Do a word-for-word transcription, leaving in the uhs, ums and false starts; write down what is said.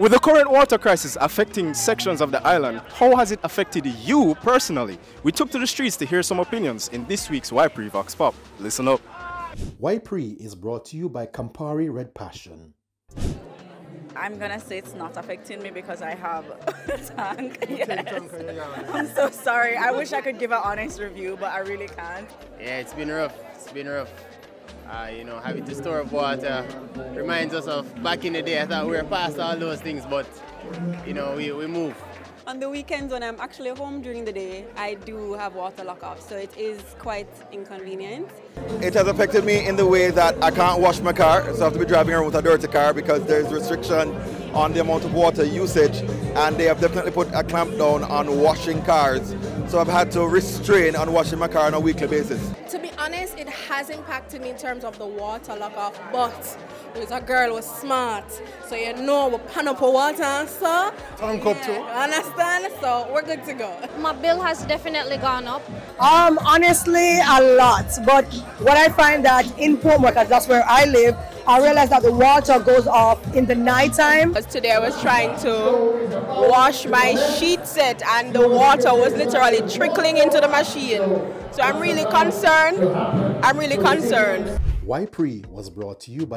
With the current water crisis affecting sections of the island, how has it affected you personally? We took to the streets to hear some opinions in this week's Ypres Vox Pop. Listen up. Ypres is brought to you by Campari Red Passion. I'm gonna say it's not affecting me because I have a tank. Yes. I'm so sorry. I wish I could give an honest review, but I really can't. Yeah, it's been rough. It's been rough. Uh, you know, having to store up water reminds us of back in the day. I thought we were past all those things, but you know, we, we move. On the weekends when I'm actually home during the day, I do have water lockup, so it is quite inconvenient. It has affected me in the way that I can't wash my car, so I have to be driving around with a dirty car because there's restriction on the amount of water usage, and they have definitely put a clamp down on washing cars. So I've had to restrain on washing my car on a weekly basis. To be honest, it has impacted me in terms of the water lockup, but with a girl was smart, so you know we pan up for water, so Tank up too. Understand? So we're good to go. My bill has definitely gone up. Um, honestly, a lot. But what I find that in Portmore, because that's where I live, I realized that the water goes off in the nighttime. Today I was trying to wash my sheet set and the water was literally trickling into the machine. So I'm really concerned. I'm really concerned. Ypres was brought to you by